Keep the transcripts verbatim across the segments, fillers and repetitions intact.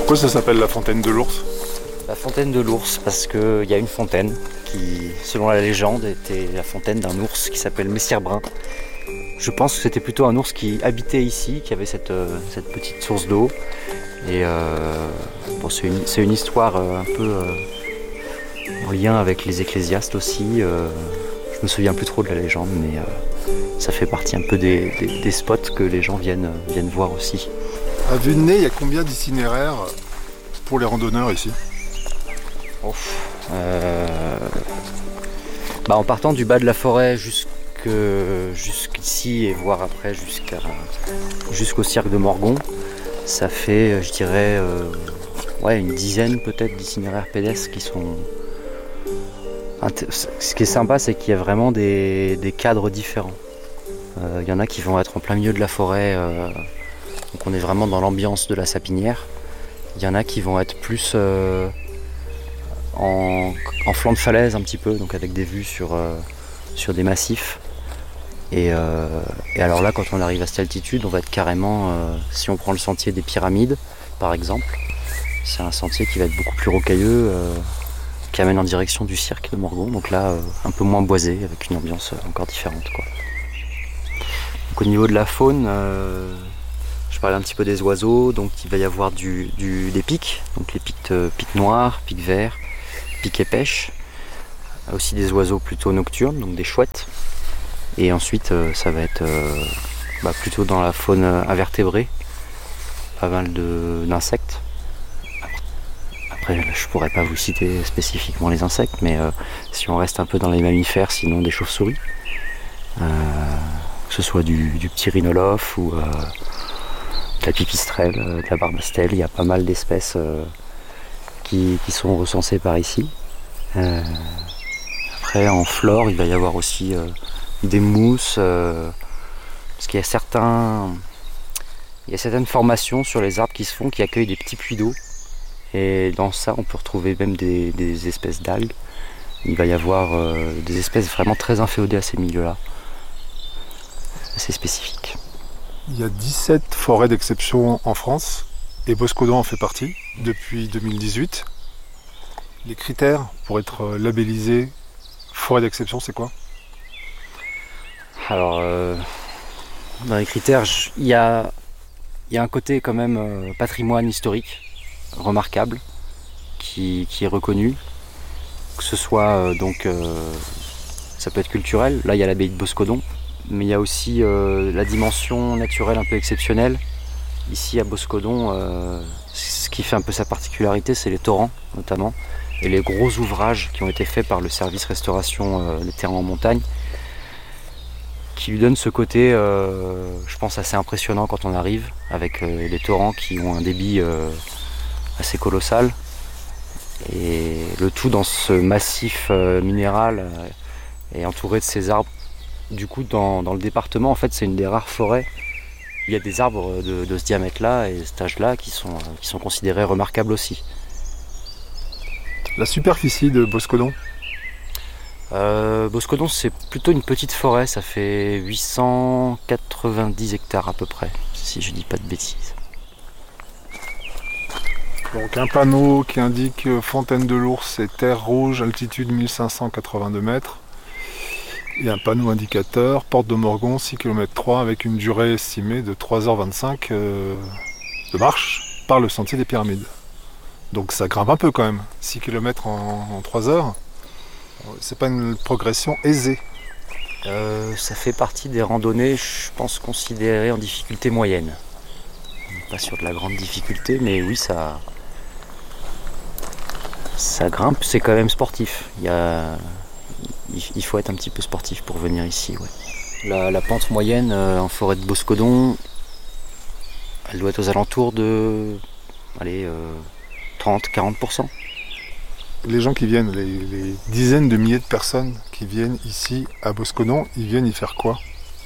Pourquoi ça s'appelle la fontaine de l'ours? La fontaine de l'ours, parce qu'il y a une fontaine qui, selon la légende, était la fontaine d'un ours qui s'appelle Messire Brun. Je pense que c'était plutôt un ours qui habitait ici, qui avait cette, euh, cette petite source d'eau. Et euh, bon, c'est une, c'est une histoire euh, un peu euh, en lien avec les ecclésiastes aussi. Euh, je me souviens plus trop de la légende, mais euh, ça fait partie un peu des, des, des spots que les gens viennent, viennent voir aussi. À vue de nez, il y a combien d'itinéraires pour les randonneurs ici? Ouf. Euh... Bah, en partant du bas de la forêt jusque, jusqu'ici et voire après jusqu'à, jusqu'au cirque de Morgon, ça fait, je dirais, euh, ouais, une dizaine peut-être d'itinéraires pédestres qui sont... Ce qui est sympa, c'est qu'il y a vraiment des, des cadres différents. Il euh, y en a qui vont être en plein milieu de la forêt, euh, donc on est vraiment dans l'ambiance de la sapinière. Il y en a qui vont être plus euh, en, en flanc de falaise un petit peu, donc avec des vues sur, euh, sur des massifs. Et, euh, et alors là, quand on arrive à cette altitude, on va être carrément, euh, si on prend le sentier des pyramides, par exemple, c'est un sentier qui va être beaucoup plus rocailleux, euh, qui amène en direction du cirque de Morgon, donc là, euh, un peu moins boisé, avec une ambiance encore différente, quoi. Donc, au niveau de la faune, euh, je parlais un petit peu des oiseaux, donc il va y avoir du, du, des pics, donc les pics, euh, pics noirs, pics verts, pics et pêches, aussi des oiseaux plutôt nocturnes, donc des chouettes. Et ensuite, euh, ça va être euh, bah, plutôt dans la faune invertébrée, pas mal de, d'insectes. Après, je pourrais pas vous citer spécifiquement les insectes, mais euh, si on reste un peu dans les mammifères, sinon des chauves-souris, euh, que ce soit du, du petit rhinolophe ou euh, de la pipistrelle, euh, de la barbastelle, il y a pas mal d'espèces euh, qui, qui sont recensées par ici. Euh, après, en flore, il va y avoir aussi euh, des mousses, euh, parce qu'il y a certains, il y a certaines formations sur les arbres qui se font qui accueillent des petits puits d'eau. Et dans ça, on peut retrouver même des, des espèces d'algues. Il va y avoir euh, des espèces vraiment très inféodées à ces milieux-là. C'est spécifique. Il y a dix-sept forêts d'exception en France, et Boscodon en fait partie, depuis deux mille dix-huit. Les critères pour être labellisé forêt d'exception, c'est quoi? Alors, euh, dans les critères, il y a, y a un côté quand même euh, patrimoine historique remarquable qui, qui est reconnu, que ce soit euh, donc euh, ça peut être culturel. Là il y a l'abbaye de Boscodon, mais il y a aussi euh, la dimension naturelle un peu exceptionnelle. Ici à Boscodon, euh, ce qui fait un peu sa particularité, c'est les torrents notamment et les gros ouvrages qui ont été faits par le service restauration euh, des terrains en montagne, qui lui donnent ce côté, euh, je pense, assez impressionnant quand on arrive, avec euh, les torrents qui ont un débit euh, assez colossal, et le tout dans ce massif euh, minéral euh, et entouré de ces arbres. Du coup, dans, dans le département, en fait, c'est une des rares forêts où il y a des arbres de, de ce diamètre-là et cet âge-là qui sont, euh, qui sont considérés remarquables aussi. La superficie de Boscodon? euh, Boscodon, c'est plutôt une petite forêt, ça fait huit cent quatre-vingt-dix hectares à peu près, si je dis pas de bêtises. Donc un panneau qui indique Fontaine de l'Ours et Terre Rouge, altitude mille cinq cent quatre-vingt-deux mètres. Et un panneau indicateur, Porte de Morgon, six kilomètres trois, avec une durée estimée de trois heures vingt-cinq euh, de marche par le sentier des pyramides. Donc ça grimpe un peu quand même, six kilomètres en, en trois heures. C'est pas une progression aisée. Euh, ça fait partie des randonnées, je pense, considérées en difficulté moyenne. Pas sur de la grande difficulté, mais oui, ça... Ça grimpe, c'est quand même sportif. Il, y a... Il faut être un petit peu sportif pour venir ici. Ouais. La, la pente moyenne euh, en forêt de Boscodon, elle doit être aux alentours de allez, euh, trente à quarante pour cent. Les gens qui viennent, les, les dizaines de milliers de personnes qui viennent ici à Boscodon, ils viennent y faire quoi?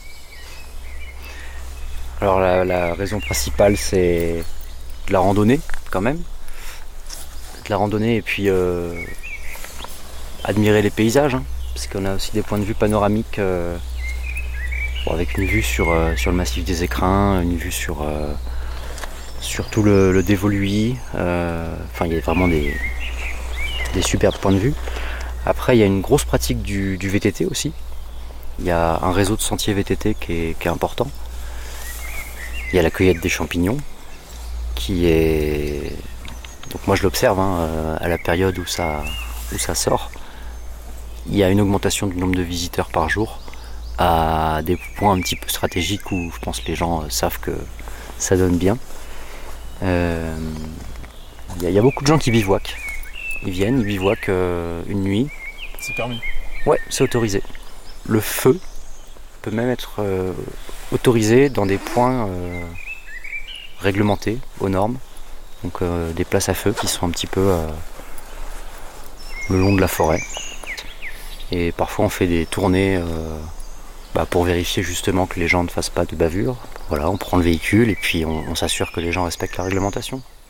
Alors la, la raison principale, c'est de la randonnée quand même. De la randonnée et puis euh, admirer les paysages, hein, parce qu'on a aussi des points de vue panoramiques euh, bon, avec une vue sur, euh, sur le massif des Écrins, une vue sur, euh, surtout le, le dévoluy. Euh, enfin, il y a vraiment des, des superbes points de vue. Après, il y a une grosse pratique du, du V T T aussi. Il y a un réseau de sentiers V T T qui est, qui est important. Il y a la cueillette des champignons, qui est... Donc moi je l'observe hein, à la période où ça, où ça sort. Il y a une augmentation du nombre de visiteurs par jour à des points un petit peu stratégiques où je pense que les gens savent que ça donne bien. Euh, il, y a, il y a beaucoup de gens qui bivouaquent. Ils viennent, ils bivouaquent euh, une nuit. C'est permis. Ouais, c'est autorisé. Le feu peut même être euh, autorisé dans des points euh, réglementés aux normes. Donc euh, des places à feu qui sont un petit peu euh, le long de la forêt. Et parfois on fait des tournées euh, bah, pour vérifier justement que les gens ne fassent pas de bavure. Voilà, on prend le véhicule et puis on, on s'assure que les gens respectent la réglementation.